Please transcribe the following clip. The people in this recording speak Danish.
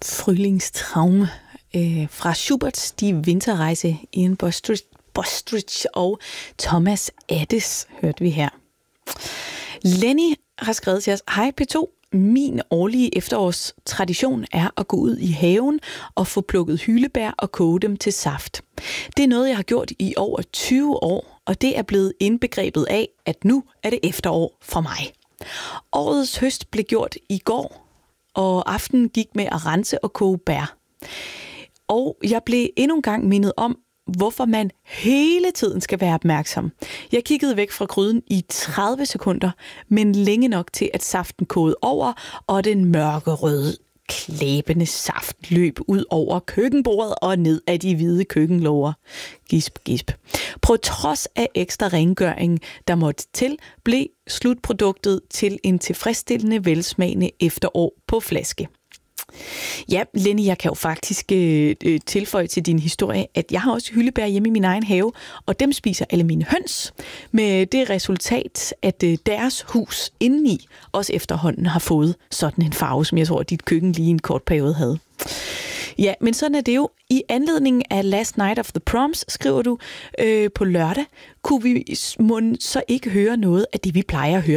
Frühlingstraum fra Schuberts Die Winterreise. Ian Bostridge og Thomas Addes hørte vi her. Lenny har skrevet til os: Hej P2. Min årlige efterårstradition er at gå ud i haven og få plukket hyldebær og koge dem til saft. Det er noget, jeg har gjort i over 20 år, og det er blevet indbegrebet af, at nu er det efterår for mig. Årets høst blev gjort i går, og aftenen gik med at rense og koge bær. Og jeg blev endnu en gang mindet om, hvorfor man hele tiden skal være opmærksom. Jeg kiggede væk fra gryden i 30 sekunder, men længe nok til, at saften kogede over, og den mørkerøde, klæbende saft løb ud over køkkenbordet og ned af de hvide køkkenlåger. Gisp, gisp. På trods af ekstra rengøring, der måtte til, blev slutproduktet til en tilfredsstillende velsmagende efterår på flaske. Ja, Lenny, jeg kan jo faktisk tilføje til din historie, at jeg har også hyldebær hjemme i min egen have, og dem spiser alle mine høns, med det resultat, at deres hus indeni også efterhånden har fået sådan en farve, som jeg tror, at dit køkken lige en kort periode havde. Ja, men sådan er det jo. I anledning af Last Night of the Proms, skriver du på lørdag, kunne vi så ikke høre noget af det, vi plejer at høre